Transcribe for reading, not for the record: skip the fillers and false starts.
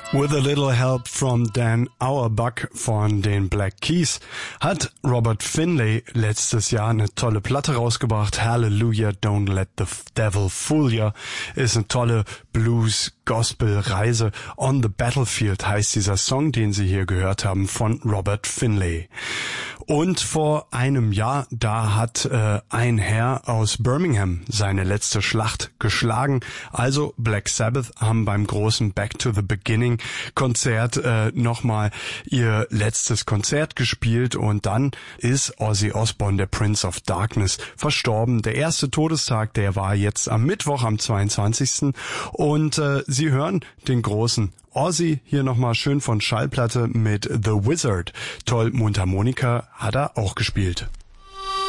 With a little help from Dan Auerbach von den Black Keys hat Robert Finlay letztes Jahr eine tolle Platte rausgebracht. Hallelujah, Don't Let the Devil Fool Ya ist eine tolle Blues-Gospel-Reise. On the Battlefield heißt dieser Song, den Sie hier gehört haben, von Robert Finlay. Und vor einem Jahr, da hat ein Herr aus Birmingham seine letzte Schlacht geschlagen. Also Black Sabbath haben beim großen Back to the Beginning Konzert nochmal ihr letztes Konzert gespielt und dann ist Ozzy Osbourne, der Prince of Darkness, verstorben. Der erste Todestag, der war jetzt am Mittwoch, am 22. Und Sie hören den großen Ozzy hier nochmal schön von Schallplatte mit The Wizard. Toll, Mundharmonika hat er auch gespielt.